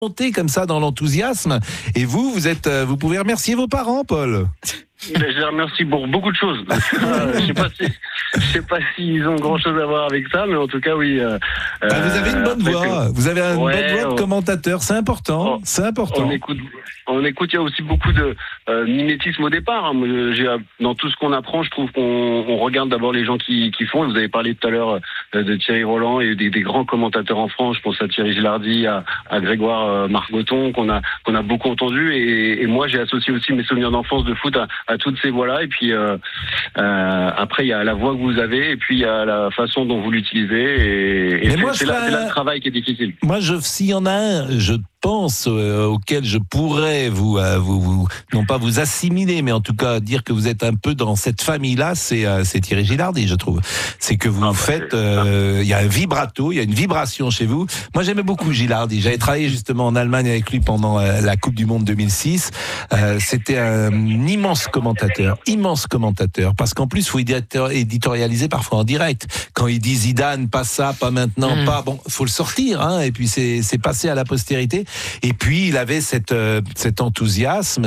monter comme ça dans l'enthousiasme. Et vous pouvez remercier vos parents, Paul. Je les remercie pour beaucoup de choses. Je sais pas s'ils ont grand chose à voir avec ça, mais en tout cas, oui. Vous avez une bonne voix. Vous avez une bonne voix de commentateur. C'est important. C'est important. On écoute. Il y a aussi beaucoup de mimétisme au départ. Dans tout ce qu'on apprend, je trouve qu'on regarde d'abord les gens qui font. Vous avez parlé tout à l'heure de Thierry Roland et des grands commentateurs en France. Je pense à Thierry Gilardi, à Grégoire Margoton, qu'on a beaucoup entendu. Et moi, j'ai associé aussi mes souvenirs d'enfance de foot à toutes ces voix-là. Et puis après, il y a la voix que vous avez, et puis il y a la façon dont vous l'utilisez. Et c'est là le travail qui est difficile. Moi, s'il y en a un, je pense auquel je pourrais vous non pas vous assimiler, mais en tout cas dire que vous êtes un peu dans cette famille-là, c'est Thierry Gilardi, je trouve. C'est que vous faites, il y a un vibrato, il y a une vibration chez vous. Moi, j'aimais beaucoup Gilardi. J'avais travaillé justement en Allemagne avec lui pendant la Coupe du Monde 2006. C'était un immense commentateur, parce qu'en plus, il faut éditorialiser parfois en direct. Quand il dit Zidane, pas ça, pas maintenant, pas bon, faut le sortir, hein. Et puis c'est passé à la postérité. Et puis il avait cet enthousiasme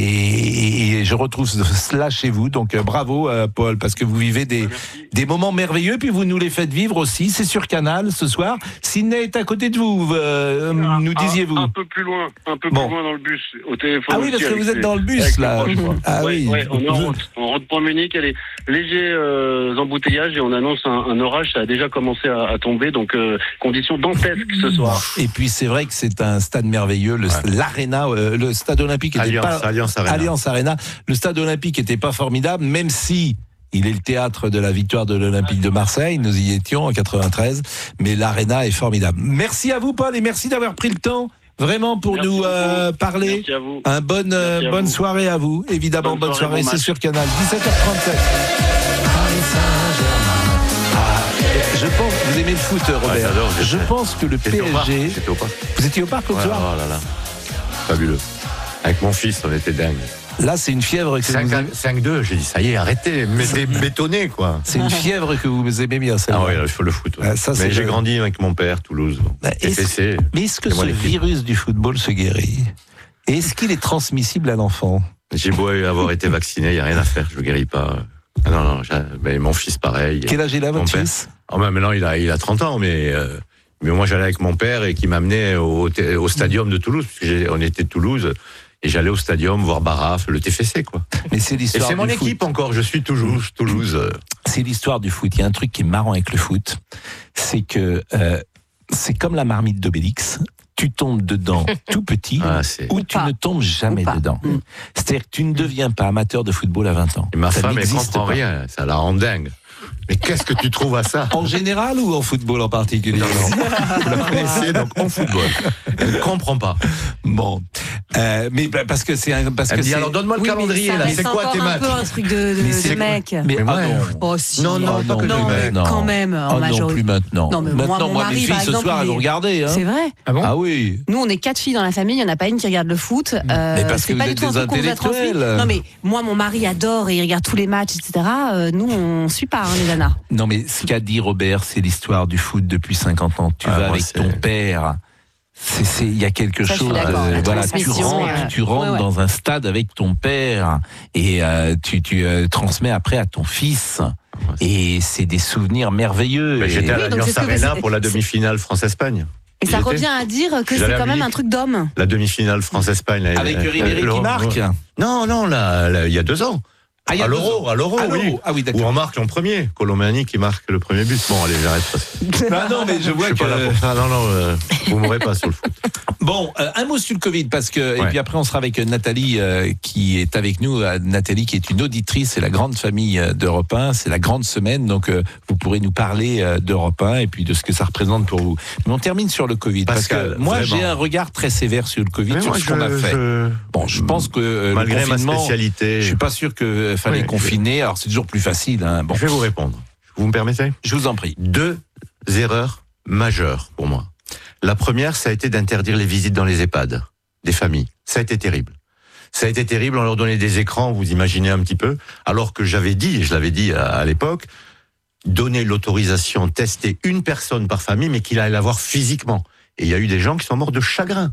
et je retrouve cela chez vous. Donc bravo Paul, parce que vous vivez des moments merveilleux, puis vous nous les faites vivre aussi. C'est sur Canal ce soir. Sidney est à côté de vous, nous disiez-vous. Un peu plus loin dans le bus, au téléphone. Ah oui, parce que vous êtes dans le bus là. Oui, on est en route pour Munich. Il y a des légers embouteillages et on annonce un orage. Ça a déjà commencé à tomber, donc conditions dantesques ce soir. Et puis c'est vrai que c'est un stade merveilleux, l'Arena, le stade olympique était Allianz Arena. Le stade olympique était pas formidable, même si il est le théâtre de la victoire de l'Olympique de Marseille. Nous y étions en 93, mais l'Arena est formidable. Merci à vous, Paul, et merci d'avoir pris le temps. Vraiment pour nous parler. Bonne soirée à vous. Évidemment, bonne soirée. C'est sur Canal. 17h37. Je pense, vous aimez le foot, Robert. Je pense que le PSG. Vous étiez au parc l'autre soir. Oh là là, fabuleux. Avec mon fils, on était dingue. Là, c'est une fièvre que 5-2, j'ai dit ça y est, arrêtez, mettez bétonné quoi. C'est une fièvre que vous aimez bien, celle-là. Ah oui, il faut le foot. Ouais. Mais j'ai grandi avec mon père, Toulouse. Mais est-ce que ce virus du football se guérit? Est-ce qu'il est transmissible à l'enfant? J'ai beau avoir été vacciné, il n'y a rien à faire, je ne guéris pas. Ah non, mais mon fils pareil. Quel âge il a, votre fils? Maintenant, il a 30 ans, mais moi j'allais avec mon père et qui m'amenait au stadium de Toulouse, parce qu'on était de Toulouse. Et j'allais au stadium voir Baraf, le TFC, quoi. Mais c'est l'histoire. Et c'est mon équipe encore, je suis Toulouse. C'est l'histoire du foot. Il y a un truc qui est marrant avec le foot, c'est que c'est comme la marmite d'Obélix. Tu tombes dedans tout petit ou tu ne tombes jamais dedans. C'est-à-dire que tu ne deviens pas amateur de football à 20 ans. Et ma femme, elle comprend rien, ça la rend dingue. Mais qu'est-ce que tu trouves à ça? En général ou en football en particulier? Vous la connaissez, donc en football. Elle ne comprend pas. Bon. Mais parce que c'est un. Elle me dit alors donne-moi le calendrier là, c'est quoi tes matchs? C'est un peu un truc de mec. Mais oh si. Non, pas que de mec. Quand même, en majorité. Non, plus maintenant. Non, mais maintenant, moi, mes filles ce soir, elles vont regarder. C'est vrai? Ah bon? Ah oui. Nous, on est 4 filles dans la famille, il n'y en a pas une qui regarde le foot. Mais parce que c'est pas du tout un truc qu'on vous a transmis. Non, mais moi, mon mari adore et il regarde tous les matchs, etc. Nous, on suit pas, les nanas. Non, mais ce qu'a dit Robert, c'est l'histoire du foot depuis 50 ans. Tu vas avec ton père. Il y a quelque chose. Voilà, tu rentres dans un stade avec ton père et tu transmets après à ton fils. Et c'est des souvenirs merveilleux. J'étais à l'Allianz Arena pour la demi-finale France-Espagne. Et ça revient à dire que c'est quand même un truc d'homme. La demi-finale France-Espagne. Avec Ribéry qui marque. Non, là, il y a 2 ans. À l'Euro, oui. Ah oui, d'accord. Où on marque en premier. Colomani qui marque le premier but. Bon, allez, j'arrête. Non, mais je vois que... Pas là pour ça. Non, vous m'aurez pas sur le foot. Bon, un mot sur le Covid, parce que... Et puis après, on sera avec Nathalie qui est avec nous. Nathalie qui est une auditrice, c'est la grande famille d'Europe 1. C'est la grande semaine, donc vous pourrez nous parler d'Europe 1 et puis de ce que ça représente pour vous. Mais on termine sur le Covid, parce que moi, vraiment, j'ai un regard très sévère sur le Covid, sur ce qu'on a fait. Bon, je pense que malgré ma spécialité... Je suis pas sûr que fallait confiner, alors c'est toujours plus facile. Hein. Bon. Je vais vous répondre. Vous me permettez? Je vous en prie. 2 erreurs majeures pour moi. La première, ça a été d'interdire les visites dans les EHPAD, des familles. Ça a été terrible. Ça a été terrible, on leur donnait des écrans, vous imaginez un petit peu, alors que j'avais dit, et je l'avais dit à l'époque, donner l'autorisation, tester une personne par famille, mais qu'il allait l'avoir physiquement. Et il y a eu des gens qui sont morts de chagrin.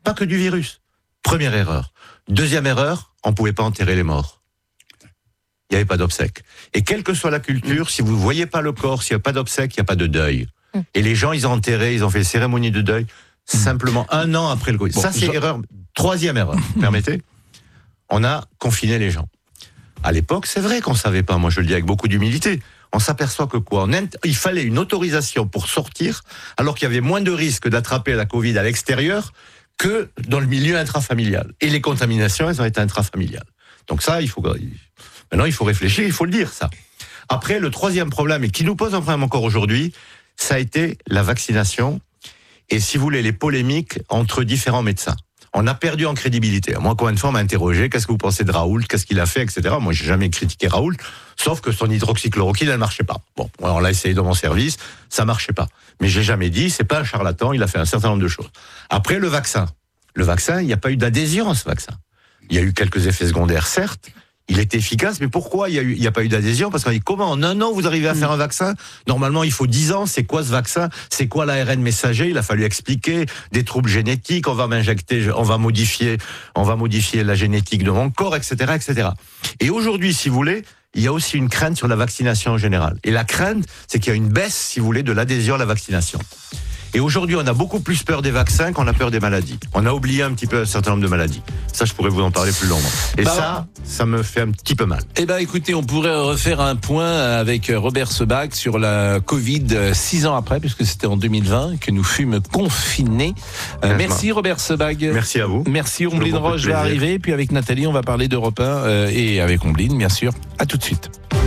pas que du virus. Première erreur. Deuxième erreur, on pouvait pas enterrer les morts. Il n'y avait pas d'obsèques. Et quelle que soit la culture, si vous voyez pas le corps, s'il n'y a pas d'obsèques, il n'y a pas de deuil. Et les gens, ils ont enterré, ils ont fait les cérémonies de deuil simplement 1 an après le Covid. Ça, c'est erreur. Troisième erreur, permettez. On a confiné les gens. À l'époque, c'est vrai qu'on savait pas. Moi, je le dis avec beaucoup d'humilité. On s'aperçoit que quoi ? Il fallait une autorisation pour sortir, alors qu'il y avait moins de risques d'attraper la Covid à l'extérieur que dans le milieu intrafamilial. Et les contaminations, elles ont été intrafamiliales. Donc ça, maintenant, il faut réfléchir, il faut le dire, ça. Après, le troisième problème, et qui nous pose un problème encore aujourd'hui, ça a été la vaccination et, si vous voulez, les polémiques entre différents médecins. On a perdu en crédibilité. Moi, combien de fois on m'a interrogé, qu'est-ce que vous pensez de Raoult, qu'est-ce qu'il a fait, etc. Moi, j'ai jamais critiqué Raoult, sauf que son hydroxychloroquine, elle marchait pas. Bon, on l'a essayé dans mon service, ça marchait pas. Mais j'ai jamais dit, c'est pas un charlatan, il a fait un certain nombre de choses. Après, le vaccin. Le vaccin, il n'y a pas eu d'adhésion à ce vaccin. Il y a eu quelques effets secondaires, certes. Il est efficace, mais pourquoi il n'y a pas eu d'adhésion ? Parce qu'on dit, comment en 1 an vous arrivez à faire un vaccin ? Normalement, il faut 10 ans. C'est quoi ce vaccin ? C'est quoi l'ARN messager ? Il a fallu expliquer des troubles génétiques. On va m'injecter, on va modifier la génétique de mon corps, etc., etc. Et aujourd'hui, si vous voulez, il y a aussi une crainte sur la vaccination en général. Et la crainte, c'est qu'il y a une baisse, si vous voulez, de l'adhésion à la vaccination. Et aujourd'hui, on a beaucoup plus peur des vaccins qu'on a peur des maladies. On a oublié un petit peu un certain nombre de maladies. Ça, je pourrais vous en parler plus longuement. Et ça me fait un petit peu mal. Eh ben, écoutez, on pourrait refaire un point avec Robert Sebag sur la Covid 6 ans après, puisque c'était en 2020 que nous fûmes confinés. Merci Robert Sebag. Merci à vous. Merci. Omblin Roche va arriver. Puis avec Nathalie, on va parler d'Europe 1 et avec Omblin, bien sûr. À tout de suite.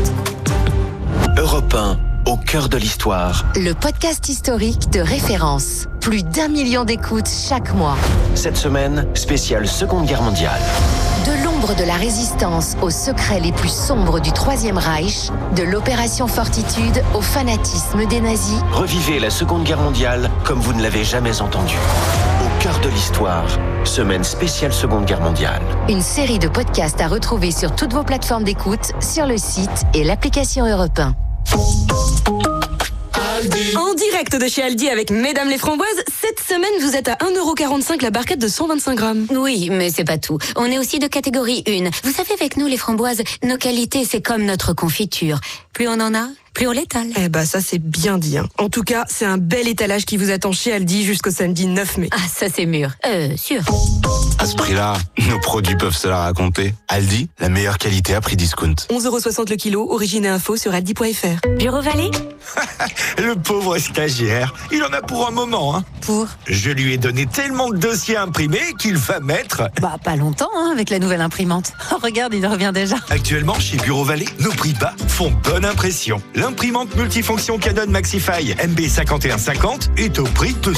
Europe 1. Au cœur de l'histoire. Le podcast historique de référence. Plus d'1 million d'écoutes chaque mois. Cette semaine, spéciale Seconde Guerre mondiale. De l'ombre de la résistance aux secrets les plus sombres du Troisième Reich, de l'opération Fortitude au fanatisme des nazis. Revivez la Seconde Guerre mondiale comme vous ne l'avez jamais entendu. Au cœur de l'histoire. Semaine spéciale Seconde Guerre mondiale. Une série de podcasts à retrouver sur toutes vos plateformes d'écoute, sur le site et l'application Europe 1. En direct de chez Aldi avec Mesdames les Framboises, cette semaine vous êtes à 1,45€ la barquette de 125 grammes. Oui, mais c'est pas tout. On est aussi de catégorie 1. Vous savez, avec nous les framboises, nos qualités, c'est comme notre confiture. Plus on en a, plus on l'étale. Eh bah ça c'est bien dit. En tout cas, c'est un bel étalage qui vous attend chez Aldi jusqu'au samedi 9 mai. Ah, ça c'est mûr. Sûr. À ce prix-là, nos produits peuvent se la raconter. Aldi, la meilleure qualité à prix discount. 11,60€ le kilo, origine et info sur aldi.fr. Bureau Vallée. Le pauvre stagiaire, il en a pour un moment. Pour ? Je lui ai donné tellement de dossiers imprimés qu'il va mettre... Bah, pas longtemps, avec la nouvelle imprimante. Oh, regarde, il revient déjà. Actuellement, chez Bureau Vallée, nos prix bas font bonne impression. L'imprimante multifonction Canon Maxify MB5150 est au prix de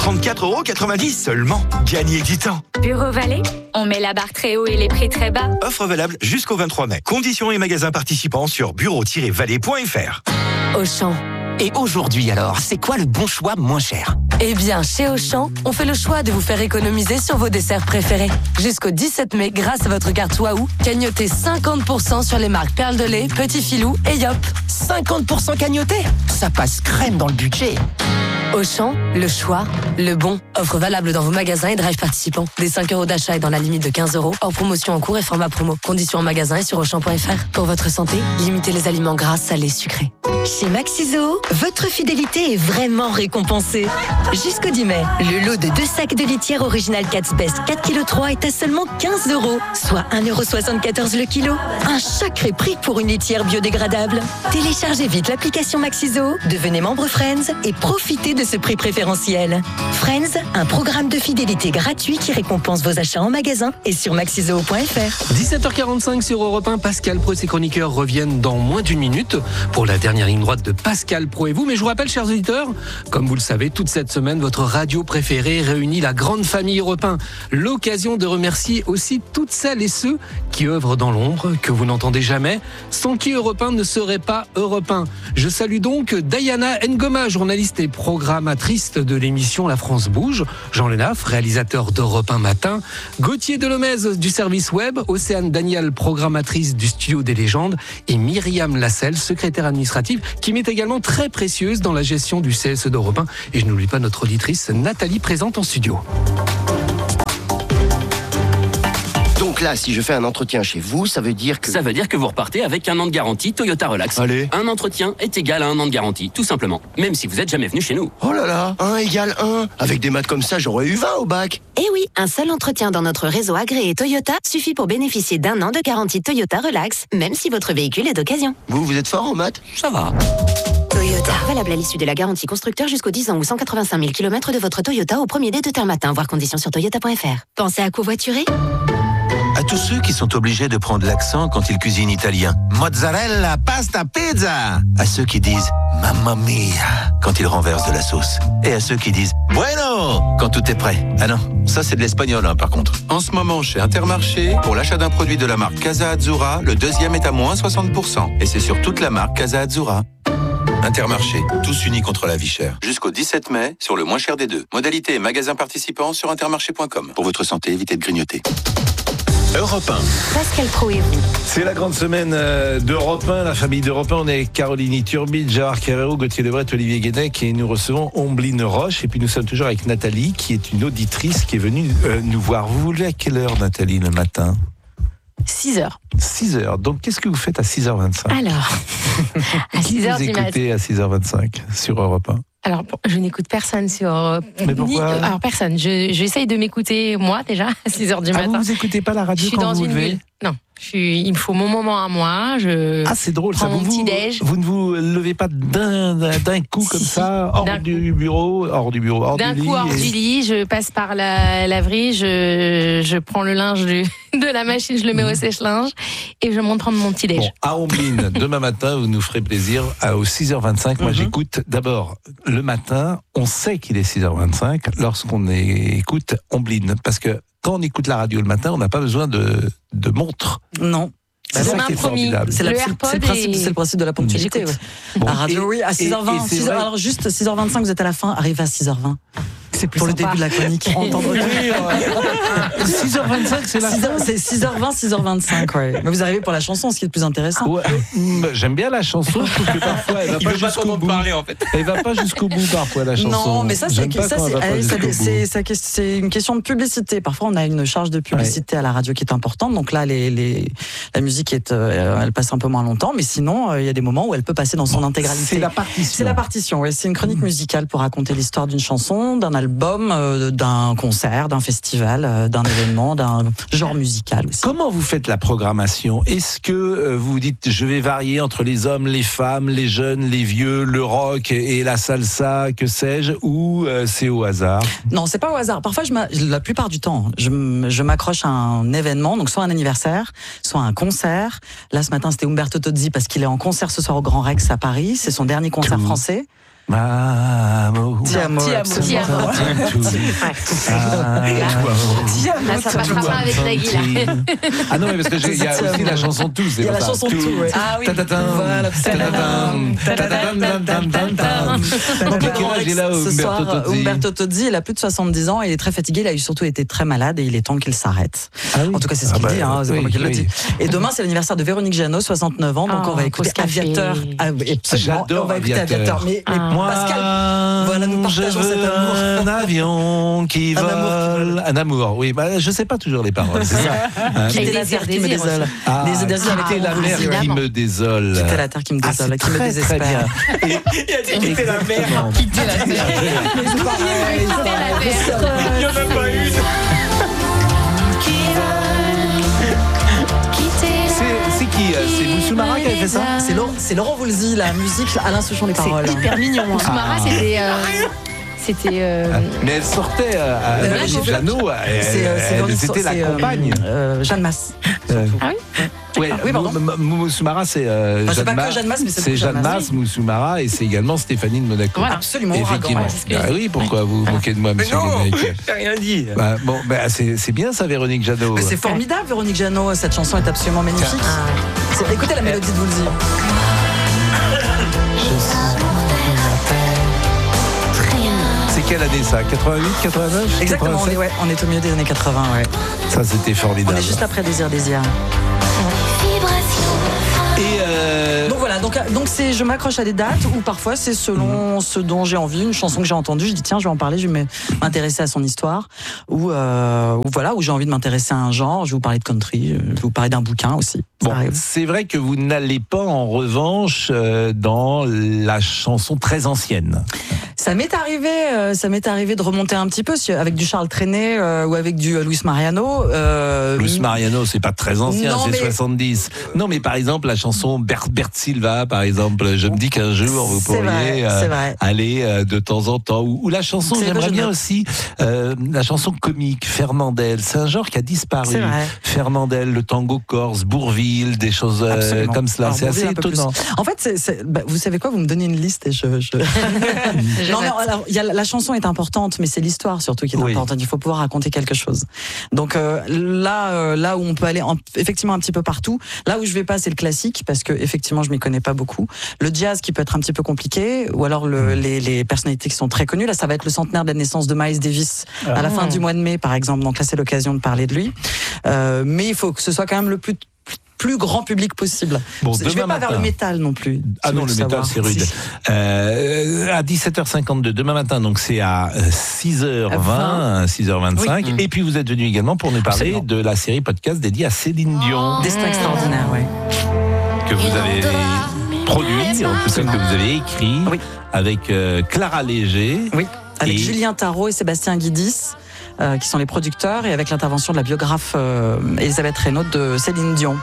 134,90€ seulement. Gagnez du temps. Bureau Vallée, on met la barre très haut et les prix très bas. Offre valable jusqu'au 23 mai. Conditions et magasins participants sur bureau-vallée.fr. Auchan. Et aujourd'hui alors, c'est quoi le bon choix moins cher ? Eh bien, chez Auchan, on fait le choix de vous faire économiser sur vos desserts préférés. Jusqu'au 17 mai, grâce à votre carte Waouh, cagnotez 50% sur les marques Perle de lait, Petit Filou et Yop. 50% cagnoté ? Ça passe crème dans le budget. Auchan, le choix, le bon. Offre valable dans vos magasins et drive participants. Des 5€ d'achat et dans la limite de 15€. Hors promotion en cours et format promo. Conditions en magasin et sur Auchan.fr. Pour votre santé, limitez les aliments gras, salés, sucrés. Chez Maxiso, votre fidélité est vraiment récompensée. Jusqu'au 10 mai, le lot de 2 sacs de litière original Cat's Best 4,3 kg est à seulement 15€, soit 1,74€ le kilo. Un sacré prix pour une litière biodégradable. Téléchargez vite l'application Maxiso, devenez membre Friends et profitez de ce prix préférentiel. Friends, un programme de fidélité gratuit qui récompense vos achats en magasin et sur maxiso.fr. 17h45 sur Europe 1, Pascal Pro et ses chroniqueurs reviennent dans moins d'une minute pour la dernière ligne droite de Pascal Pro et vous. Mais je vous rappelle, chers auditeurs, comme vous le savez, toute cette semaine, votre radio préférée réunit la grande famille Europe 1. L'occasion de remercier aussi toutes celles et ceux qui œuvrent dans l'ombre, que vous n'entendez jamais, sans qui Europe 1 ne serait pas Europe 1. Je salue donc Diana Ngoma, journaliste et programmatrice de l'émission La France Bouge, Jean Lenaff, réalisateur d'Europe 1 Matin, Gauthier Delomez du service web, Océane Daniel, programmatrice du Studio des légendes, et Myriam Lassel, secrétaire administrative, qui m'est également très précieuse dans la gestion du CSE d'Europe 1. Et je n'oublie pas notre auditrice Nathalie, présente en studio. Donc là, si je fais un entretien chez vous, ça veut dire que... Ça veut dire que vous repartez avec 1 an de garantie Toyota Relax. Allez. Un entretien est égal à 1 an de garantie, tout simplement. Même si vous n'êtes jamais venu chez nous. Oh là là, 1 égale 1. Avec des maths comme ça, j'aurais eu 20 au bac. Eh oui, un seul entretien dans notre réseau agréé Toyota suffit pour bénéficier d'1 an de garantie Toyota Relax, même si votre véhicule est d'occasion. Vous êtes fort en maths? Ça va. Toyota, valable à l'issue de la garantie constructeur jusqu'aux 10 ans ou 185 000 km de votre Toyota au premier dé de terre matin, voir conditions sur toyota.fr. Pensez à covoiturer? À tous ceux qui sont obligés de prendre l'accent quand ils cuisinent italien. Mozzarella, pasta, pizza. À ceux qui disent mamma mia quand ils renversent de la sauce. Et à ceux qui disent bueno quand tout est prêt. Ah non, ça c'est de l'espagnol par contre. En ce moment chez Intermarché, pour l'achat d'un produit de la marque Casa Azzurra, le deuxième est à moins 60%. Et c'est sur toute la marque Casa Azzurra. Intermarché, tous unis contre la vie chère. Jusqu'au 17 mai, sur le moins cher des deux. Modalité et magasins participants sur intermarché.com. Pour votre santé, évitez de grignoter. Europe 1. Pascal Pro et vous. C'est la grande semaine d'Europe 1, la famille d'Europe 1. On est avec Caroline Iturbi, Gérard Carrero, Gauthier Lebret, Olivier Guénec et nous recevons Ombline Roche. Et puis nous sommes toujours avec Nathalie, qui est une auditrice qui est venue nous voir. Vous vous levez à quelle heure, Nathalie, le matin ? 6h. 6h. Donc, qu'est-ce que vous faites à 6h25 ? Alors, à 6h vous du matin. écoutez à 6h25 sur Europe 1 ? Alors, je n'écoute personne sur Europe. Mais pourquoi ? Alors, personne. J'essaye de m'écouter, moi, déjà, à 6h du matin. Vous n'écoutez pas la radio je suis quand dans vous une levez ? bulle. Non. Il me faut mon moment à moi. C'est drôle, prends ça. mon petit déj. Vous ne vous levez pas d'un coup comme ça, hors du bureau, hors du lit. D'un coup, hors du lit, je passe par la laverie, je prends le linge de la machine, je le mets au sèche-linge et je monte prendre mon petit déj. Bon, à Ombline, demain matin, vous nous ferez plaisir aux 6h25. Moi, j'écoute d'abord le matin. On sait qu'il est 6h25 lorsqu'on écoute Ombline, parce que quand on écoute la radio le matin, on n'a pas besoin de montre. Non. C'est ça qui est formidable. C'est le principe de la ponctualité. Ouais. Bon, la radio, oui, à 6h20. Alors juste 6h25, vous êtes à la fin, arrivez à 6h20. C'est plus pour sympa. Le début de la chronique. Entendre 6h25, c'est la fin. C'est 6h20, 6h25, ouais. Mais vous arrivez pour la chanson, ce qui est le plus intéressant. Ouais, j'aime bien la chanson, je trouve que parfois elle va pas jusqu'au bout. Parler, en fait. Elle va pas jusqu'au bout parfois la chanson. Non, mais ça c'est une question de publicité. Parfois on a une charge de publicité à la radio qui est importante. Donc là la musique elle passe un peu moins longtemps, mais sinon il y a des moments où elle peut passer dans son intégralité. C'est la partition. C'est la partition, ouais. C'est une chronique musicale pour raconter l'histoire d'une chanson, d'un album, d'un concert, d'un festival, d'un événement, d'un genre musical aussi. Comment vous faites la programmation ? Est-ce que vous vous dites je vais varier entre les hommes, les femmes, les jeunes, les vieux, le rock et la salsa, que sais-je, ou c'est au hasard ? Non, c'est pas au hasard. Parfois, la plupart du temps, je m'accroche à un événement, donc soit un anniversaire, soit un concert. Là, ce matin, c'était Umberto Tozzi parce qu'il est en concert ce soir au Grand Rex à Paris. C'est son dernier concert français. Ti amo. Ti amo. Ça passe pas avec Nagui là. Ah non, mais parce que il y a aussi la chanson Tous. Il y a la chanson Tous, ouais. Ah oui. Voilà. Donc ce soir, Umberto Tozzi, il a plus de 70 ans, il est très fatigué, il a surtout été très malade et il est temps qu'il s'arrête. En tout cas, c'est ce qu'il dit, c'est pas moi qui le dis. Et demain, c'est l'anniversaire de Véronique Jeannot, 69 ans, donc on va écouter Aviateur. J'adore on va écouter Aviateur. Mais moi, Pascal, voilà, nous partageons cet amour. Un avion qui vole. Un amour, oui. Bah, je sais pas toujours les paroles, c'est ça. Quitter la terre qui me désole. Quitter la mer qui me désole. Quitter la terre qui me désole, qui me désespère. Il a dit quitter la mer. Quitter la terre. Il n'y en a pas une. C'est qui ? C'est Moussoumara qui a fait ça ? C'est Laurent Voulzy, la musique, Alain Souchon, les paroles. C'est hyper mignon. Moussoumara, c'était. Mais elle sortait à Jeannot, c'était la compagne. Jeanne Masse. Ah oui ? Oui, pardon. Moussoumara, c'est c'est pas que Jeanne Masse, mais c'est Jeanne Masse, Moussoumara, et c'est également Stéphanie de Monaco. Voilà. Absolument. Effectivement. Oui, pourquoi vous vous moquez de moi, monsieur Guénec ? J'ai rien dit. C'est bien ça, Véronique Jeannot. Mais c'est formidable, Véronique Jeannot. Cette chanson est absolument magnifique. Écoutez la mélodie de Woolsey. C'est quelle année ça ? 88, 89 Exactement, on est au milieu des années 80, ouais. Ça, c'était formidable. On est juste après Désir. Et donc voilà, Donc je m'accroche à des dates ou parfois c'est selon ce dont j'ai envie, une chanson que j'ai entendue, je dis tiens je vais en parler, je vais m'intéresser à son histoire ou voilà, où j'ai envie de m'intéresser à un genre, je vais vous parler de country, je vais vous parler d'un bouquin aussi. Bon, c'est vrai que vous n'allez pas en revanche dans la chanson très ancienne. Ça m'est arrivé de remonter un petit peu avec du Charles Trenet ou avec du Luis Mariano. Luis Mariano, c'est pas très ancien, c'est 70. Non, mais par exemple la chanson Bert Silva, par exemple, je me dis qu'un jour vous pourriez aller de temps en temps. Ou la chanson, j'aimerais bien aussi la chanson comique Fernandel. C'est un genre qui a disparu. Fernandel, le tango corse, Bourvil, des choses comme cela. Alors, c'est assez étonnant. En fait, vous savez quoi, vous me donnez une liste et je... Non, alors, la chanson est importante, mais c'est l'histoire surtout qui est importante. Il faut pouvoir raconter quelque chose. Donc là où on peut aller effectivement un petit peu partout, là où je vais pas, c'est le classique, parce que effectivement je m'y connais pas beaucoup. Le jazz qui peut être un petit peu compliqué, ou alors les personnalités qui sont très connues. Là, ça va être le centenaire de la naissance de Miles Davis à la fin du mois de mai, par exemple. Donc là, c'est l'occasion de parler de lui. Mais il faut que ce soit quand même le plus grand public possible. Bon, je vais pas vers le métal non plus. Ah non, le métal c'est rude. À 17h52 demain matin, donc c'est à 6h20, 6h25. Oui. Et puis vous êtes venu également pour nous parler de la série podcast dédiée à Céline Dion. Destin extraordinaire, oui. Que vous avez produit, en tout cas que vous avez écrit, avec Clara Léger. Oui, avec Julien Tarot et Sébastien Guidis. Qui sont les producteurs, et avec l'intervention de la biographe Elisabeth Reynaud de Céline Dion.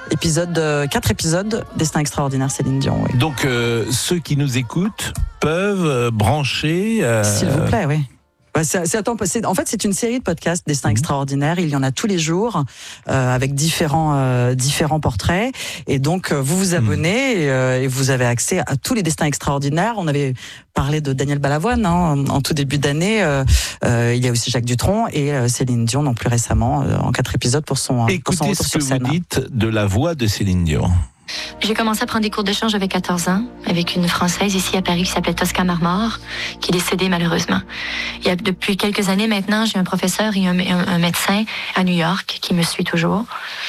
4 épisodes, Destin extraordinaire Céline Dion. Oui. Donc ceux qui nous écoutent peuvent brancher... S'il vous plaît, oui. En fait, c'est une série de podcasts Destin extraordinaire. Il y en a tous les jours avec différents portraits. Et donc, vous vous abonnez et vous avez accès à tous les destins extraordinaires. On avait parlé de Daniel Balavoine en tout début d'année. Il y a aussi Jacques Dutronc et Céline Dion, non plus récemment, en 4 épisodes pour son retour sur scène. Écoutez ce que vous dites de la voix de Céline Dion. J'ai commencé à prendre des cours de chant, j'avais 14 ans, avec une Française ici à Paris qui s'appelait Tosca Marmor, qui est décédée malheureusement. Depuis quelques années maintenant, j'ai un professeur et un médecin à New York qui me suit toujours.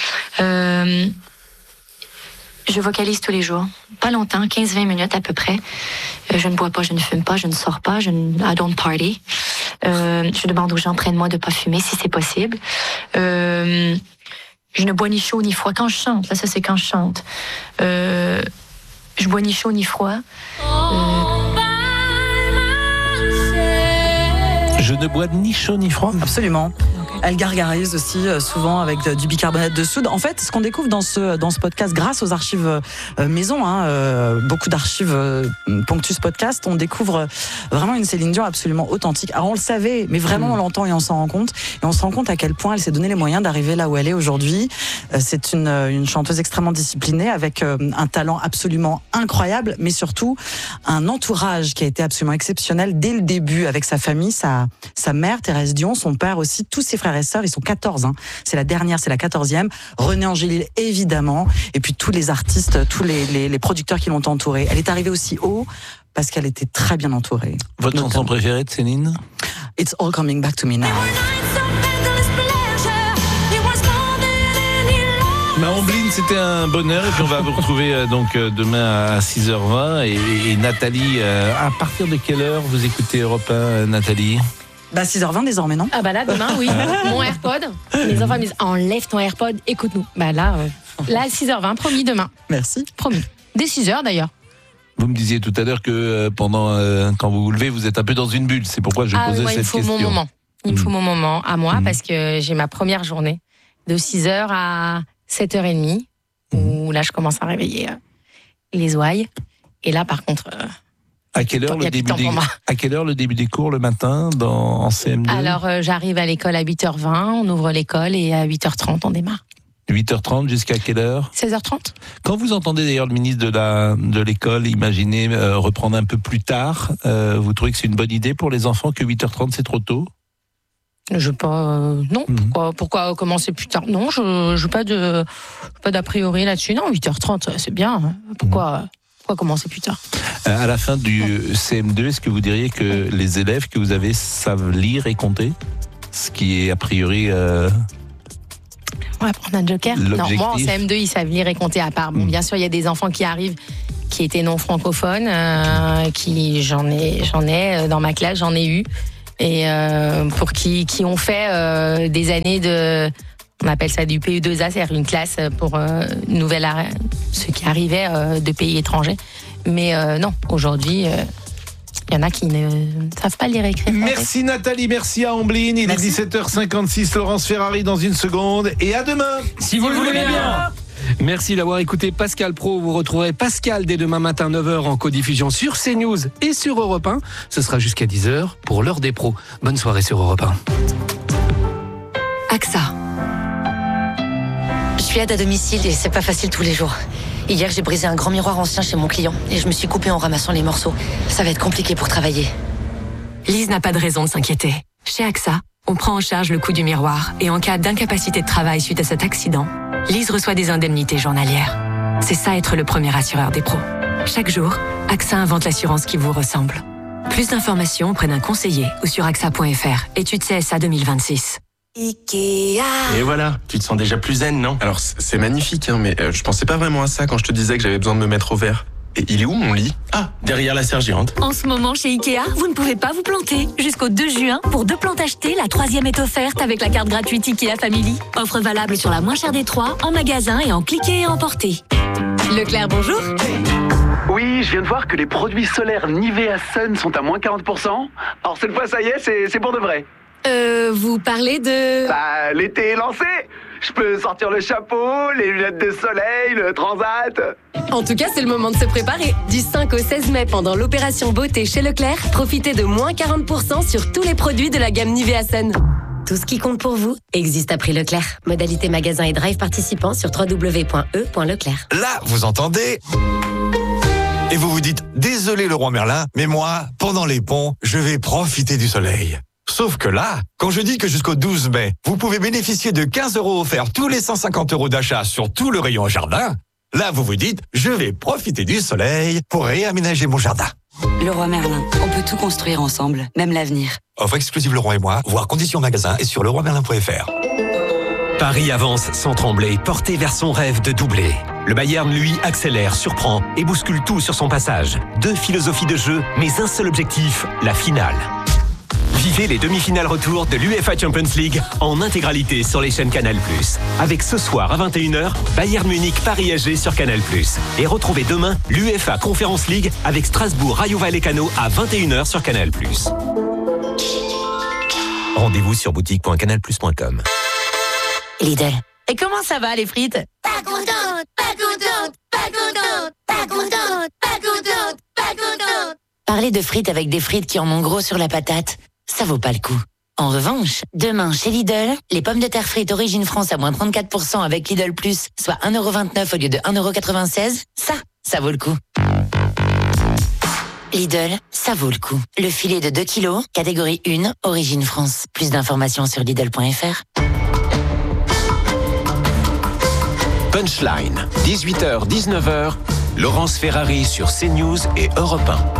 Je vocalise tous les jours, pas longtemps, 15-20 minutes à peu près. Je ne bois pas, je ne fume pas, je ne sors pas, I don't party. Je demande aux gens près de moi de ne pas fumer si c'est possible. Je ne bois ni chaud ni froid. Quand je chante, là, ça c'est quand je chante. Je bois ni chaud ni froid. Je ne bois ni chaud ni froid. Absolument. Elle gargarise aussi souvent avec du bicarbonate de soude. En fait, ce qu'on découvre dans ce podcast, grâce aux archives maison, beaucoup d'archives Ponctus Podcast, on découvre vraiment une Céline Dion absolument authentique. Alors on le savait, mais vraiment on l'entend et on s'en rend compte. Et on se rend compte à quel point elle s'est donné les moyens d'arriver là où elle est aujourd'hui. C'est une chanteuse extrêmement disciplinée, avec un talent absolument incroyable, mais surtout un entourage qui a été absolument exceptionnel dès le début, avec sa famille, sa mère Thérèse Dion, son père aussi, tous ses frères et sœurs, ils sont 14. C'est la dernière, c'est la 14e. René Angélil, évidemment. Et puis tous les artistes, tous les producteurs qui l'ont entourée. Elle est arrivée aussi haut parce qu'elle était très bien entourée. Votre chanson préférée de Céline ? It's All Coming Back to Me Now. Ombline, c'était un bonheur. Et puis on va vous retrouver donc demain à 6h20. Et Nathalie, à partir de quelle heure vous écoutez Europe 1, Nathalie ? 6h20 désormais, non ? Ah là, demain, oui. Mon AirPod. Mes enfants me disent, enlève ton AirPod, écoute-nous. Là, 6h20, promis, demain. Merci. Promis. Dès 6h d'ailleurs. Vous me disiez tout à l'heure que quand vous vous levez, vous êtes un peu dans une bulle. C'est pourquoi je posais cette question. Il me faut mon moment à moi, parce que j'ai ma première journée de 6h à 7h30, où là, je commence à réveiller les ouailles. Et là, par contre... À quelle heure le début des cours le matin en CM2 ? Alors, j'arrive à l'école à 8h20, on ouvre l'école et à 8h30, on démarre. 8h30 jusqu'à quelle heure ? 16h30. Quand vous entendez d'ailleurs le ministre de l'école imaginer reprendre un peu plus tard, vous trouvez que c'est une bonne idée pour les enfants que 8h30 c'est trop tôt ? Non. Pourquoi commencer plus tard ? Non, je pas d'a priori là-dessus. Non, 8h30, c'est bien. Pourquoi commencer plus tard ? À la fin du CM2, est-ce que vous diriez que les élèves que vous avez savent lire et compter ? Ce qui est a priori... On va prendre un joker. L'objectif. Non, moi en CM2, ils savent lire et compter à part. Bon, bien sûr, il y a des enfants qui arrivent qui étaient non francophones, j'en ai dans ma classe, j'en ai eu, et pour qui ont fait des années de, on appelle ça du PE2A, c'est-à-dire une classe pour ceux qui arrivaient de pays étrangers. Mais non, aujourd'hui, il y en a qui ne savent pas lire et écrire. Merci Nathalie, merci à Amblin. Il est 17h56, Laurence Ferrari dans une seconde. Et à demain, si vous le voulez bien. Merci d'avoir écouté Pascal Pro. Vous retrouverez Pascal dès demain matin 9h en codiffusion sur CNews et sur Europe 1. Ce sera jusqu'à 10h pour l'heure des pros. Bonne soirée sur Europe 1. AXA. Je suis aide à domicile et c'est pas facile tous les jours. Hier, j'ai brisé un grand miroir ancien chez mon client et je me suis coupée en ramassant les morceaux. Ça va être compliqué pour travailler. Lise n'a pas de raison de s'inquiéter. Chez AXA, on prend en charge le coût du miroir et en cas d'incapacité de travail suite à cet accident, Lise reçoit des indemnités journalières. C'est ça être le premier assureur des pros. Chaque jour, AXA invente l'assurance qui vous ressemble. Plus d'informations auprès d'un conseiller ou sur AXA.fr. Étude CSA 2026. Ikea. Et voilà, tu te sens déjà plus zen, non? Alors c'est magnifique, mais je pensais pas vraiment à ça quand je te disais que j'avais besoin de me mettre au vert. Et il est où mon lit? Ah, derrière la sergeante. En ce moment chez Ikea, vous ne pouvez pas vous planter. Jusqu'au 2 juin, pour 2 plantes achetées, la 3e est offerte avec la carte gratuite Ikea Family. Offre valable sur la moins chère des 3, en magasin et en cliquer et emporter. Leclerc, bonjour. Oui, je viens de voir que les produits solaires Nivea Sun sont à moins 40%. Alors cette fois, ça y est, c'est pour de vrai. Vous parlez de... Bah, l'été est lancé. Je peux sortir le chapeau, les lunettes de soleil, le transat. En tout cas, c'est le moment de se préparer. Du 5 au 16 mai, pendant l'opération beauté chez Leclerc, profitez de moins 40% sur tous les produits de la gamme Nivea Sun. Tout ce qui compte pour vous existe à prix Leclerc. Modalité magasin et drive participants sur www.e.leclerc. Là, vous entendez ? Et vous vous dites, désolé Leroy Merlin, mais moi, pendant les ponts, je vais profiter du soleil. Sauf que là, quand je dis que jusqu'au 12 mai, vous pouvez bénéficier de 15 € offerts tous les 150 € d'achat sur tout le rayon jardin, là vous vous dites, je vais profiter du soleil pour réaménager mon jardin. Leroy Merlin, on peut tout construire ensemble, même l'avenir. Offre exclusive Leroy et moi, voir conditions magasin et sur leroymerlin.fr. Paris avance sans trembler, porté vers son rêve de doubler. Le Bayern, lui, accélère, surprend et bouscule tout sur son passage. 2 philosophies de jeu, mais un seul objectif, la finale. Vivez les demi-finales retour de l'UEFA Champions League en intégralité sur les chaînes Canal+. Avec ce soir à 21h, Bayern Munich Paris AG sur Canal+. Et retrouvez demain l'UEFA Conference League avec Strasbourg Rayo Vallecano à 21h sur Canal+. Rendez-vous sur boutique.canalplus.com. Lidl. Et comment ça va les frites? Pas contente, pas contente, pas contente, pas contente, pas contente, pas contente. Parler de frites avec des frites qui en ont gros sur la patate, ça vaut pas le coup. En revanche, demain chez Lidl, les pommes de terre frites Origine France à moins 34% avec Lidl Plus, soit 1,29€ au lieu de 1,96€, ça vaut le coup. Lidl, ça vaut le coup. Le filet de 2 kilos, catégorie 1, Origine France. Plus d'informations sur Lidl.fr. Punchline, 18h, 19h, Laurence Ferrari sur CNews et Europe 1.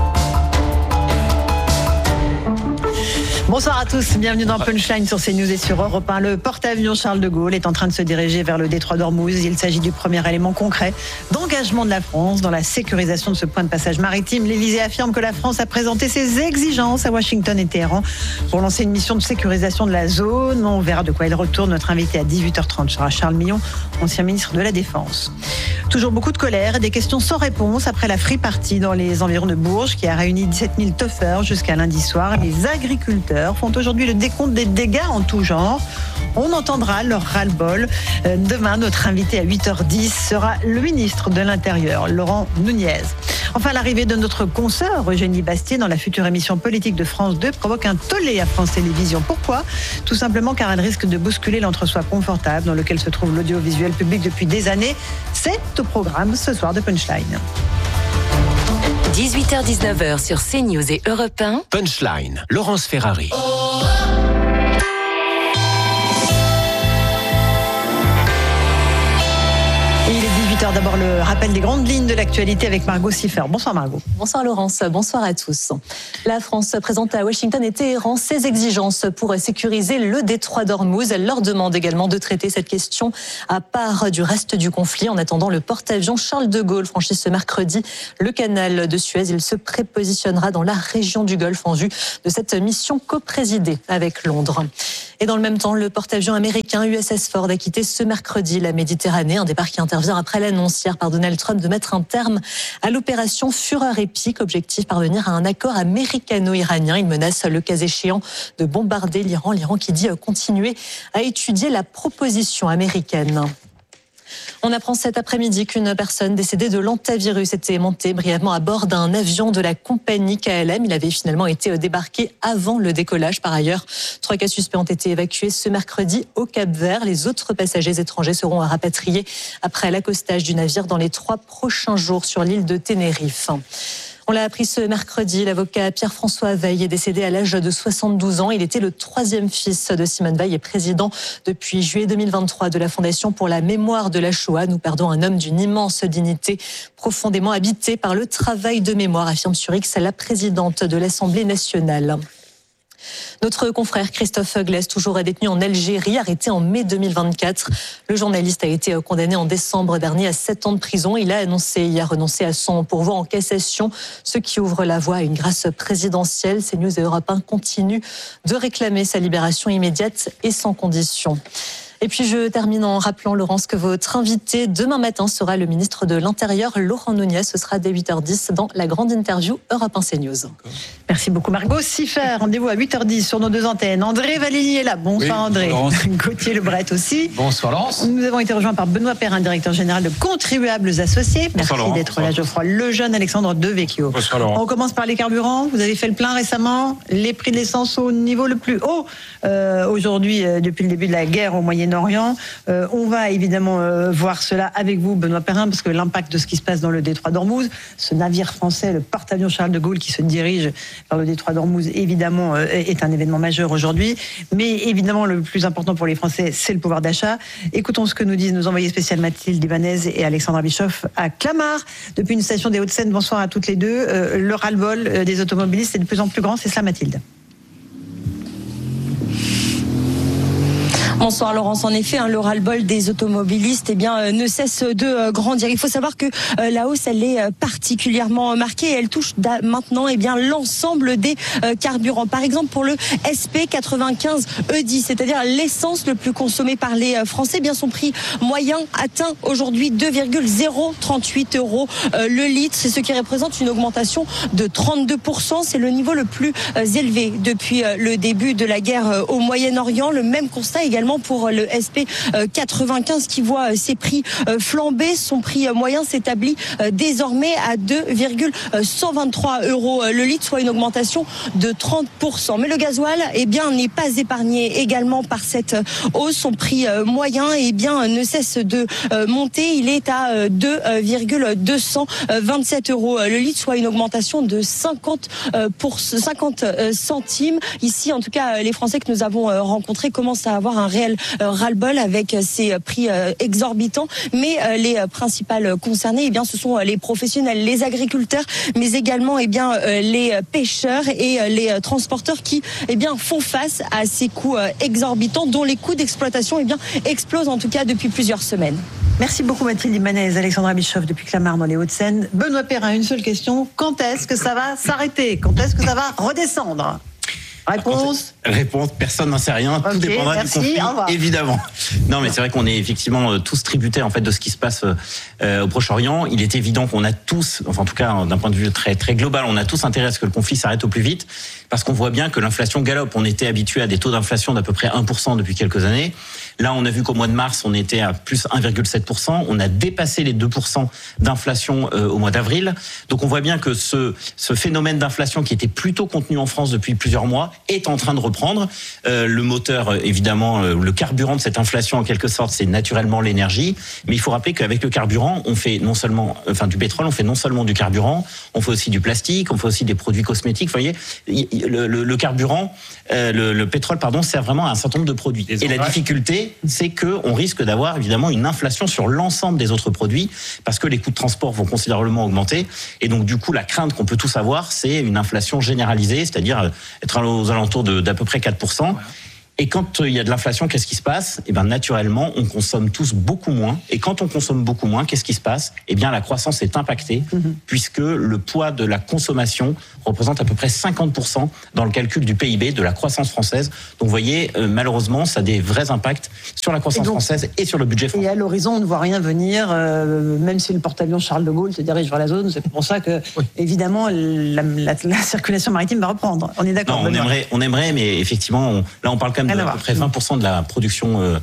Bonsoir à tous, bienvenue dans Punchline sur CNews et sur Europe 1. Le porte-avions Charles de Gaulle est en train de se diriger vers le détroit d'Ormuz. Il s'agit du premier élément concret d'engagement de la France dans la sécurisation de ce point de passage maritime. L'Élysée affirme que la France a présenté ses exigences à Washington et Téhéran pour lancer une mission de sécurisation de la zone. On verra de quoi il retourne. Notre invité à 18h30 sera Charles Millon, ancien ministre de la Défense. Toujours beaucoup de colère et des questions sans réponse après la Free Party dans les environs de Bourges qui a réuni 17 000 teufeurs jusqu'à lundi soir. Les agriculteurs font aujourd'hui le décompte des dégâts en tout genre. On entendra leur ras-le-bol. Demain, notre invité à 8h10 sera le ministre de l'Intérieur, Laurent Nunez. Enfin, l'arrivée de notre consoeur Eugénie Bastier dans la future émission politique de France 2 provoque un tollé à France Télévisions. Pourquoi ? Tout simplement car elle risque de bousculer l'entre-soi confortable dans lequel se trouve l'audiovisuel public depuis des années. C'est au programme ce soir de Punchline. 18h-19h sur CNews et Europe 1. Punchline, Laurence Ferrari. Il est 18h, d'abord le rappel des grandes lignes de l'actualité avec Margot Siffer. Bonsoir Margot. Bonsoir Laurence, bonsoir à tous. La France présente à Washington et Téhéran ses exigences pour sécuriser le détroit d'Ormuz. Elle leur demande également de traiter cette question à part du reste du conflit. En attendant, le porte-avions Charles de Gaulle franchit ce mercredi le canal de Suez. Il se prépositionnera dans la région du Golfe en vue de cette mission coprésidée avec Londres. Et dans le même temps, le porte-avions américain USS Ford a quitté ce mercredi la Méditerranée, un départ qui intervient après l'annonce hier par Donald Trump de mettre un terme à l'opération Fureur épique. Objectif, parvenir à un accord américano-iranien. Il menace le cas échéant de bombarder l'Iran. L'Iran qui dit continuer à étudier la proposition américaine. On apprend cet après-midi qu'une personne décédée de l'hantavirus était montée brièvement à bord d'un avion de la compagnie KLM. Il avait finalement été débarqué avant le décollage. Par ailleurs, 3 cas suspects ont été évacués ce mercredi au Cap-Vert. Les autres passagers étrangers seront rapatriés après l'accostage du navire dans les 3 prochains jours sur l'île de Tenerife. On l'a appris ce mercredi, l'avocat Pierre-François Veil est décédé à l'âge de 72 ans. Il était le 3e fils de Simone Veil et président depuis juillet 2023 de la Fondation pour la mémoire de la Shoah. Nous perdons un homme d'une immense dignité, profondément habité par le travail de mémoire, affirme sur X la présidente de l'Assemblée nationale. Notre confrère Christophe Glaise, toujours détenu en Algérie, arrêté en mai 2024. Le journaliste a été condamné en décembre dernier à 7 ans de prison. Il a annoncé hier renoncer à son pourvoi en cassation, ce qui ouvre la voie à une grâce présidentielle. CNews et Europe 1 continuent de réclamer sa libération immédiate et sans condition. Et puis je termine en rappelant, Laurence, que votre invité demain matin sera le ministre de l'Intérieur, Laurent Nunez. Ce sera dès 8h10 dans la grande interview Europe 1 CNews. Merci beaucoup Margot Siffer. Rendez-vous à 8h10 sur nos 2 antennes. André Valéry est là. Bonsoir André. Gauthier Lebret aussi. Bonsoir Laurence. Nous avons été rejoints par Benoît Perrin, directeur général de Contribuables Associés. Merci d'être là, Geoffroy Lejeune, Alexandre Devecchio. Bonsoir Laurent. On commence par les carburants. Vous avez fait le plein récemment. Les prix de l'essence au niveau le plus haut aujourd'hui depuis le début de la guerre au Moyen-Orient. On va évidemment voir cela avec vous, Benoît Perrin, parce que l'impact de ce qui se passe dans le détroit d'Ormuz, ce navire français, le porte-avions Charles de Gaulle qui se dirige vers le détroit d'Ormuz, évidemment, est un événement majeur aujourd'hui. Mais évidemment, le plus important pour les Français, c'est le pouvoir d'achat. Écoutons ce que nous disent nos envoyés spéciales Mathilde Ibanez et Alexandra Bischoff à Clamart, depuis une station des Hauts-de-Seine. Bonsoir à toutes les deux. Le ras-le-bol des automobilistes est de plus en plus grand, c'est ça Mathilde? Bonsoir Laurence. En effet, le ras-le-bol des automobilistes ne cesse de grandir. Il faut savoir que la hausse, elle est particulièrement marquée et elle touche maintenant l'ensemble des carburants. Par exemple, pour le SP95 E10, c'est-à-dire l'essence le plus consommée par les Français, son prix moyen atteint aujourd'hui 2,038 € le litre. C'est ce qui représente une augmentation de 32%. C'est le niveau le plus élevé depuis le début de la guerre au Moyen-Orient. Le même constat également pour le SP95 qui voit ses prix flamber. Son prix moyen s'établit désormais à 2,123 € le litre, soit une augmentation de 30%. Mais le gasoil n'est pas épargné également par cette hausse. Son prix moyen ne cesse de monter. Il est à 2,227 € le litre, soit une augmentation de 50 centimes. Ici, en tout cas, les Français que nous avons rencontrés commencent à avoir un réel ras-le-bol avec ces prix exorbitants. Mais les principales concernées, ce sont les professionnels, les agriculteurs, mais également les pêcheurs et les transporteurs qui font face à ces coûts exorbitants, dont les coûts d'exploitation explosent en tout cas depuis plusieurs semaines. Merci beaucoup Mathilde Ibanez, Alexandra Bischoff depuis Clamart dans les Hauts-de-Seine. Benoît Perrin, une seule question. Quand est-ce que ça va s'arrêter? Quand est-ce que ça va redescendre? Réponse, personne n'en sait rien. Tout dépendra du conflit, évidemment. Non, mais c'est vrai qu'on est effectivement tous tributaires en fait de ce qui se passe au Proche-Orient. Il est évident qu'on a tous, en tout cas d'un point de vue très très global, on a tous intérêt à ce que le conflit s'arrête au plus vite, parce qu'on voit bien que l'inflation galope. On était habitué à des taux d'inflation d'à peu près 1% depuis quelques années. Là, on a vu qu'au mois de mars, on était à plus 1,7%. On a dépassé les 2% d'inflation au mois d'avril. Donc, on voit bien que ce phénomène d'inflation qui était plutôt contenu en France depuis plusieurs mois est en train de reprendre. Le moteur, évidemment, le carburant de cette inflation, en quelque sorte, c'est naturellement l'énergie. Mais il faut rappeler qu'avec le carburant, on fait non seulement, du pétrole, on fait non seulement du carburant, on fait aussi du plastique, on fait aussi des produits cosmétiques. Vous voyez, le carburant, le pétrole, sert vraiment à un certain nombre de produits. Et la difficulté, l'idée, c'est qu'on risque d'avoir évidemment une inflation sur l'ensemble des autres produits, parce que les coûts de transport vont considérablement augmenter. Et donc, du coup, la crainte qu'on peut tous avoir, c'est une inflation généralisée, c'est-à-dire être aux alentours d'à peu près 4%. Et quand il y a de l'inflation, qu'est-ce qui se passe ? Eh bien, naturellement, on consomme tous beaucoup moins. Et quand on consomme beaucoup moins, qu'est-ce qui se passe ? Eh bien, la croissance est impactée, puisque le poids de la consommation représente à peu près 50% dans le calcul du PIB de la croissance française. Donc, vous voyez, malheureusement, ça a des vrais impacts sur la croissance française et sur le budget français. Et à l'horizon, on ne voit rien venir, même si le porte-avions Charles de Gaulle se dirige vers la zone. C'est pour ça que, évidemment, la circulation maritime va reprendre. On est d'accord ? Non, on aimerait, mais effectivement, là, on parle quand même à peu près 20% de la production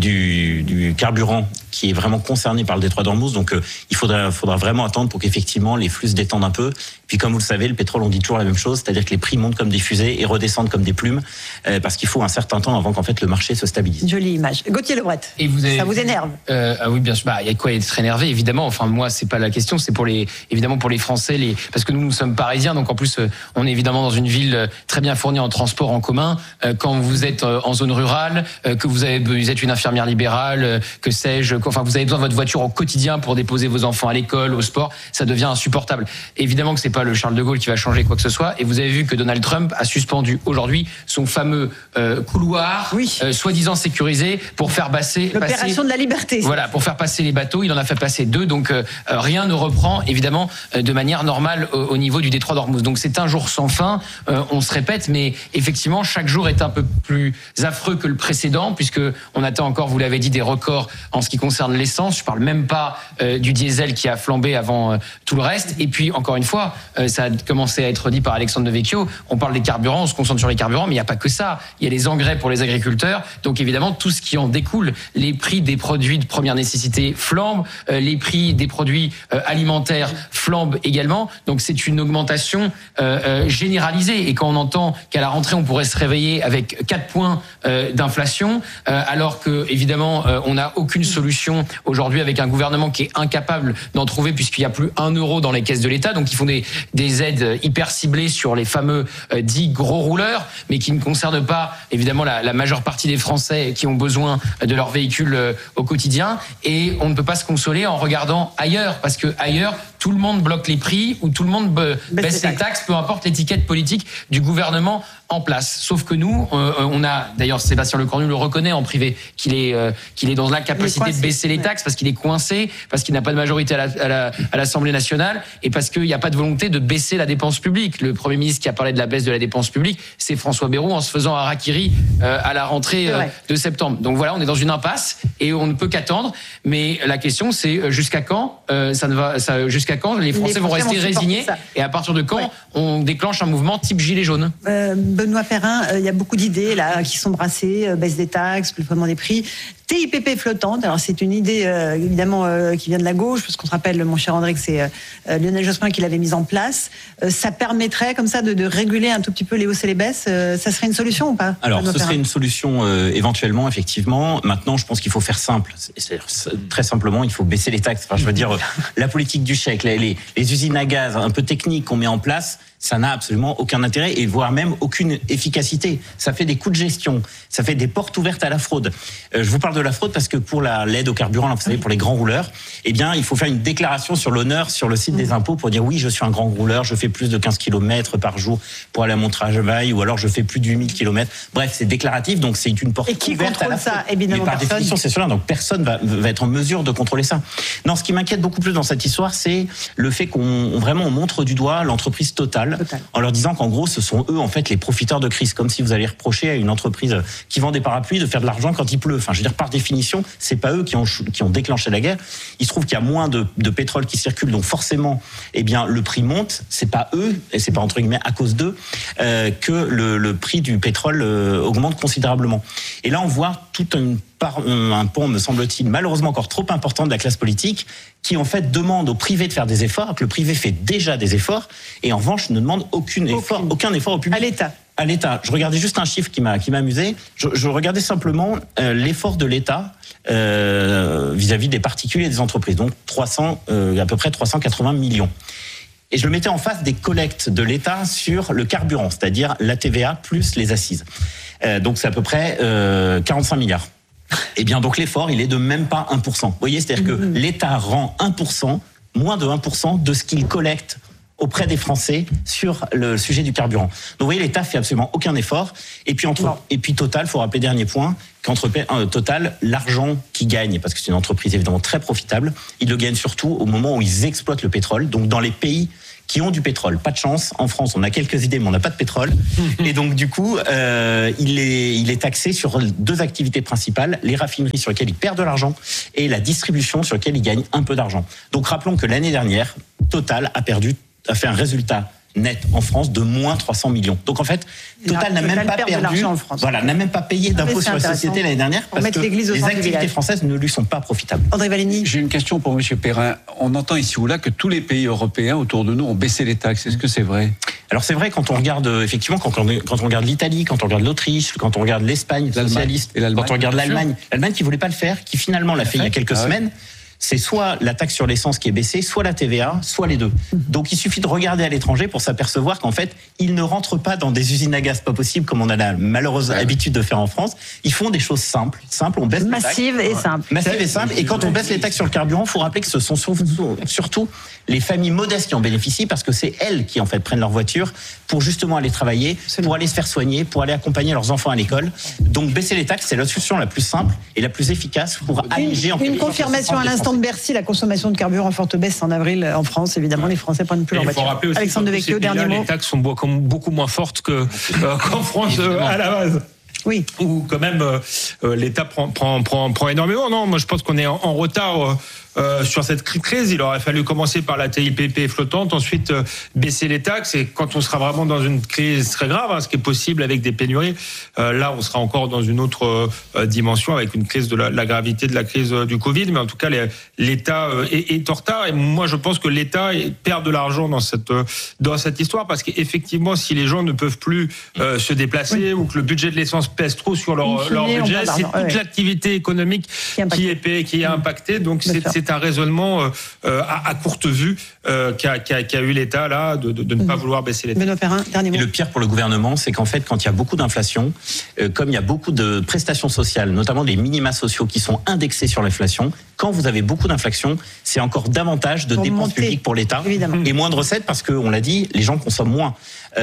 du carburant qui est vraiment concerné par le détroit d'Ormuz. Donc, il faudra vraiment attendre pour qu'effectivement les flux se détendent un peu. Puis, comme vous le savez, le pétrole, on dit toujours la même chose, c'est-à-dire que les prix montent comme des fusées et redescendent comme des plumes, parce qu'il faut un certain temps avant qu'en fait le marché se stabilise. Jolie image. Gauthier Lebret, ça vous énerve ? Oui, bien sûr. Il y a quoi être énervé, évidemment. Enfin, moi, c'est pas la question. C'est évidemment pour les Français, parce que nous sommes parisiens, donc en plus, on est évidemment dans une ville très bien fournie en transport en commun. Quand vous êtes en zone rurale, que vous êtes une infirmière libérale, que sais-je, enfin vous avez besoin de votre voiture au quotidien pour déposer vos enfants à l'école, au sport, ça devient insupportable. Évidemment que c'est pas le Charles de Gaulle qui va changer quoi que ce soit, et vous avez vu que Donald Trump a suspendu aujourd'hui son fameux couloir, soi-disant sécurisé, pour faire passer l'opération de la liberté. Voilà, pour faire passer les bateaux, il en a fait passer 2, donc rien ne reprend évidemment de manière normale au niveau du détroit d'Ormuz. Donc c'est un jour sans fin, on se répète, mais effectivement chaque jour est un peu plus affreux que le précédent, puisque on attend encore, vous l'avez dit, des records en ce qui concerne l'essence. Je parle même pas du diesel qui a flambé avant tout le reste. Et puis encore une fois, ça a commencé à être dit par Alexandre Devecchio, on parle des carburants, on se concentre sur les carburants, mais il n'y a pas que ça. Il y a les engrais pour les agriculteurs, donc évidemment tout ce qui en découle. Les prix des produits de première nécessité flambent, les prix des produits alimentaires flambent également. Donc c'est une augmentation généralisée. Et quand on entend qu'à la rentrée on pourrait se réveiller avec 4 points d'inflation, alors que évidemment on n'a aucune solution aujourd'hui avec un gouvernement qui est incapable d'en trouver, puisqu'il n'y a plus 1 euro dans les caisses de l'État. Donc ils font des aides hyper ciblées sur les fameux dits gros rouleurs, mais qui ne concernent pas évidemment la majeure partie des Français qui ont besoin de leur véhicule au quotidien. Et on ne peut pas se consoler en regardant ailleurs, parce que ailleurs tout le monde bloque les prix ou tout le monde baisse les taxes, peu importe l'étiquette politique du gouvernement en place. Sauf que nous, on a, d'ailleurs Sébastien Lecornu le reconnaît en privé, qu'il est dans l'incapacité de baisser les taxes, parce qu'il est coincé, parce qu'il n'a pas de majorité à l'Assemblée nationale, et parce qu'il n'y a pas de volonté de baisser la dépense publique. Le Premier ministre qui a parlé de la baisse de la dépense publique, c'est François Bayrou, en se faisant harakiri à la rentrée de septembre. Donc voilà, on est dans une impasse et on ne peut qu'attendre. Mais la question, c'est jusqu'à quand jusqu'à quand les Français vont rester résignés, et à partir de quand on déclenche un mouvement type gilet jaune. Benoît Perrin, il y a beaucoup d'idées là qui sont brassées, baisse des taxes, plafonnement des prix. TIPP flottante, alors c'est une idée évidemment qui vient de la gauche, parce qu'on se rappelle, mon cher André, que c'est Lionel Jospin qui l'avait mise en place. Ça permettrait comme ça de réguler un tout petit peu les hausses et les baisses. Ça serait une solution ou pas ? Alors ce serait une solution éventuellement, effectivement. Maintenant, je pense qu'il faut faire simple. Très simplement, il faut baisser les taxes. Enfin, je veux dire, la politique du chèque, les usines à gaz un peu techniques qu'on met en place, ça n'a absolument aucun intérêt, et voire même aucune efficacité. Ça fait des coûts de gestion, ça fait des portes ouvertes à la fraude. Je vous parle de la fraude parce que pour l'aide au carburant, là, vous savez, pour les grands rouleurs, eh bien, il faut faire une déclaration sur l'honneur sur le site des impôts pour dire oui, je suis un grand rouleur, je fais plus de 15 km par jour pour aller à mon travail, ou alors je fais plus de 8000 km. Bref, c'est déclaratif, donc c'est une porte ouverte à la fraude. Ça, évidemment, mais par définition, c'est cela, donc personne va être en mesure de contrôler ça. Non, ce qui m'inquiète beaucoup plus dans cette histoire, c'est le fait qu'on montre du doigt l'entreprise Total. En leur disant qu'en gros, ce sont eux, en fait, les profiteurs de crise. Comme si vous alliez reprocher à une entreprise qui vend des parapluies de faire de l'argent quand il pleut. Enfin, je veux dire, par définition, c'est pas eux qui ont déclenché la guerre. Il se trouve qu'il y a moins de pétrole qui circule, donc forcément, eh bien, le prix monte. C'est pas eux, et c'est pas entre guillemets à cause d'eux, que le prix du pétrole augmente considérablement. Et là, on voit tout un pan, me semble-t-il, malheureusement encore trop important de la classe politique, qui en fait demande au privé de faire des efforts, que le privé fait déjà des efforts, et en revanche ne demande aucun effort au public. À l'État. Je regardais juste un chiffre qui m'a amusé. Je regardais simplement l'effort de l'État vis-à-vis des particuliers et des entreprises, donc à peu près 380 millions. Et je le mettais en face des collectes de l'État sur le carburant, c'est-à-dire la TVA plus les assises. Donc c'est à peu près 45 milliards. Eh bien, donc l'effort, il est de même pas 1%. Vous voyez, c'est-à-dire que l'État rend 1%, moins de 1% de ce qu'il collecte auprès des Français sur le sujet du carburant. Donc vous voyez, l'État fait absolument aucun effort. Et puis Total, faut rappeler dernier point, qu'entre Total, l'argent qu'ils gagnent, parce que c'est une entreprise évidemment très profitable, ils le gagnent surtout au moment où ils exploitent le pétrole. Donc dans les pays qui ont du pétrole. Pas de chance, en France on a quelques idées mais on n'a pas de pétrole. Et donc du coup, il est taxé sur 2 activités principales, les raffineries sur lesquelles il perd de l'argent et la distribution sur laquelle il gagne un peu d'argent. Donc rappelons que l'année dernière, Total a fait un résultat net en France de moins 300 millions. Donc en fait, Total n'a même pas perdu, n'a même pas payé d'impôts sur la société l'année dernière parce que les activités françaises ne lui sont pas profitables. André Valigny. J'ai une question pour M. Perrin. On entend ici ou là que tous les pays européens autour de nous ont baissé les taxes. Est-ce que c'est vrai ? Alors c'est vrai quand on regarde effectivement quand on regarde l'Italie, quand on regarde l'Autriche, quand on regarde l'Espagne socialiste, quand on regarde l'Allemagne qui voulait pas le faire, qui finalement l'a fait il y a quelques semaines. C'est soit la taxe sur l'essence qui est baissée, soit la TVA, soit les deux. Donc il suffit de regarder à l'étranger pour s'apercevoir qu'en fait, ils ne rentrent pas dans des usines à gaz pas possible comme on a la malheureuse habitude de faire en France. Ils font des choses simples, on baisse les taxes. Massive et simple. Et quand on baisse les taxes sur le carburant, il faut rappeler que ce sont surtout les familles modestes qui en bénéficient parce que c'est elles qui en fait prennent leur voiture pour justement aller travailler, pour aller se faire soigner, pour aller accompagner leurs enfants à l'école. Donc baisser les taxes, c'est la solution la plus simple et la plus efficace pour alléger une confirmation à l'instant de Bercy, la consommation de carburant en forte baisse en avril en France. Évidemment, les Français prennent plus leur voiture. Alexandre Devecchio, dernier mot. Les taxes sont beaucoup moins fortes qu'en France à la base. Oui. Où quand même l'État prend énormément. Non, moi je pense qu'on est en retard. Sur cette crise, il aurait fallu commencer par la TIPP flottante, ensuite baisser les taxes, et quand on sera vraiment dans une crise très grave, ce qui est possible avec des pénuries, là on sera encore dans une autre dimension avec une crise de la gravité de la crise du Covid, mais en tout cas l'État est en retard, et moi je pense que l'État perd de l'argent dans cette histoire, parce qu'effectivement si les gens ne peuvent plus se déplacer ou que le budget de l'essence pèse trop sur leur budget, c'est toute l'activité économique qui est impactée, donc c'est un raisonnement à courte vue qu'a eu l'État là de ne pas vouloir baisser les taxes. Benoît Perrin, dernier mot. Et le pire pour le gouvernement, c'est qu'en fait, quand il y a beaucoup d'inflation, comme il y a beaucoup de prestations sociales, notamment des minima sociaux qui sont indexés sur l'inflation, quand vous avez beaucoup d'inflation, c'est encore davantage de dépenses publiques pour l'État et moins de recettes parce que, on l'a dit, les gens consomment moins.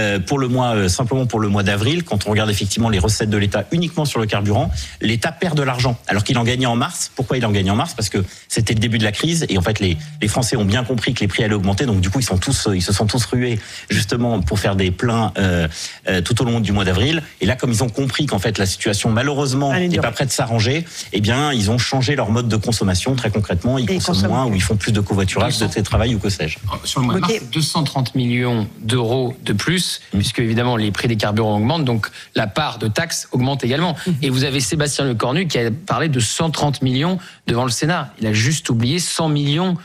Simplement pour le mois d'avril, quand on regarde effectivement les recettes de l'État uniquement sur le carburant, l'État perd de l'argent alors qu'il en gagnait en mars. Pourquoi il en gagnait en mars ? Parce que c'était le début de la crise et en fait les Français ont bien compris que les prix allaient augmenter, donc du coup ils se sont tous rués justement pour faire des pleins tout au long du mois d'avril. Et là, comme ils ont compris qu'en fait la situation malheureusement n'est pas prête de s'arranger, eh bien ils ont changé leur mode de consommation très concrètement. Ils consomment moins ou ils font plus de covoiturage, de télétravail ou que sais-je. Sur le mois de mars, 230 millions d'euros de plus, puisque évidemment les prix des carburants augmentent, donc la part de taxes augmente également. Et vous avez Sébastien Lecornu qui a parlé de 130 millions devant le Sénat. Il a juste oublié 100 millions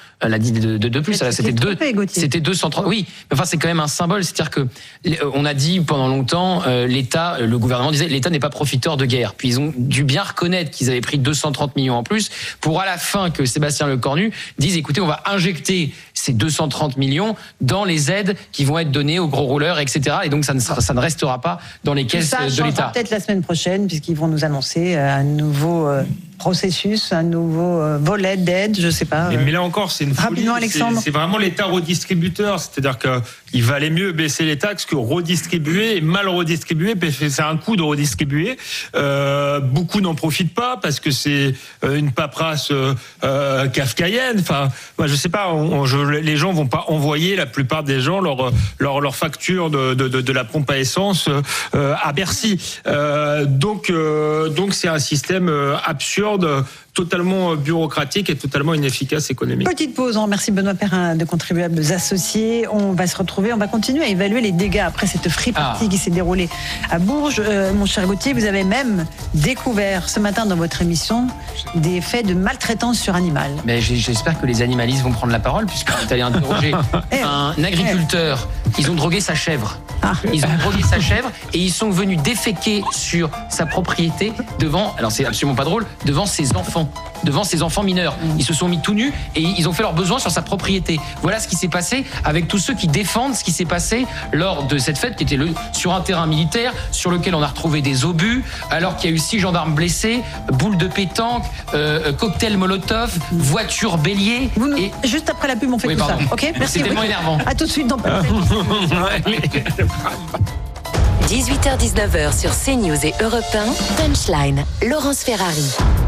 de plus. C'était 230. Oui, mais enfin c'est quand même un symbole. C'est-à-dire que on a dit pendant longtemps le gouvernement disait l'État n'est pas profiteur de guerre. Puis ils ont dû bien reconnaître qu'ils avaient pris 230 millions en plus pour à la fin que Sébastien Lecornu dise écoutez, on va injecter ces 230 millions dans les aides qui vont être données aux gros rouleurs, etc. Et donc ça ne restera pas dans les caisses de l'État. Peut-être la semaine prochaine, puisqu'ils vont nous annoncer un nouveau processus, un nouveau volet d'aide, je sais pas. Mais là encore, c'est une folie. Rapidement, Alexandre. C'est vraiment l'État redistributeur, c'est-à-dire qu'il valait mieux baisser les taxes que redistribuer, et mal redistribuer, parce que c'est un coût de redistribuer. Beaucoup n'en profitent pas parce que c'est une paperasse kafkaïenne. Enfin, moi, je sais pas, les gens vont pas envoyer, la plupart des gens, leur facture de la pompe à essence à Bercy. Donc c'est un système absurde, totalement bureaucratique et totalement inefficace économiquement. Petite pause, on remercie Benoît Perrin de Contribuables Associés. On va se retrouver, on va continuer à évaluer les dégâts après cette free party qui s'est déroulée à Bourges. Mon cher Gauthier, vous avez même découvert ce matin dans votre émission des faits de maltraitance sur animal. Mais j'espère que les animalistes vont prendre la parole, puisqu'on est allé interroger un agriculteur. Ils ont drogué sa chèvre. Ils ont drogué sa chèvre et ils sont venus déféquer sur sa propriété devant, alors c'est absolument pas drôle, devant ses enfants. devant ses enfants mineurs. Ils se sont mis tout nus et ils ont fait leurs besoins sur sa propriété. Voilà ce qui s'est passé avec tous ceux qui défendent ce qui s'est passé lors de cette fête qui était sur un terrain militaire sur lequel on a retrouvé des obus alors qu'il y a eu 6 gendarmes blessés, boules de pétanque, cocktail Molotov, voiture bélier. Juste après la pub, on fait tout ça. Ok, merci. C'est tellement énervant. À tout de suite dans 18h-19h sur CNews et Europe 1, Punchline, Laurence Ferrari.